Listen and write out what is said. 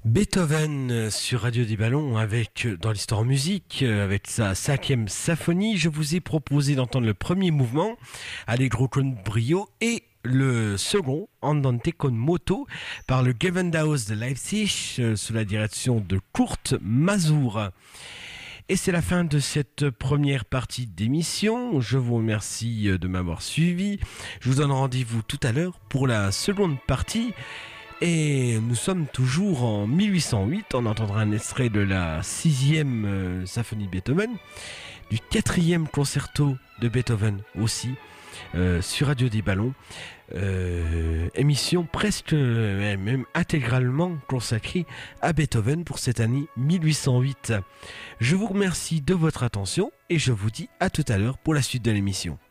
Beethoven sur Radio des Ballons avec dans l'histoire musique avec sa 5e symphonie. Je vous ai proposé d'entendre le premier mouvement Allegro con brio et le second Andante con moto par le Gewandhaus de Leipzig sous la direction de Kurt Masur. Et c'est la fin de cette première partie d'émission. Je vous remercie de m'avoir suivi. Je vous donne rendez-vous tout à l'heure pour la seconde partie. Et nous sommes toujours en 1808. On entendra un extrait de la 6e symphonie de Beethoven, du 4e concerto de Beethoven aussi, sur Radio des Ballons. Émission presque, même intégralement consacrée à Beethoven pour cette année 1808. Je vous remercie de votre attention et je vous dis à tout à l'heure pour la suite de l'émission.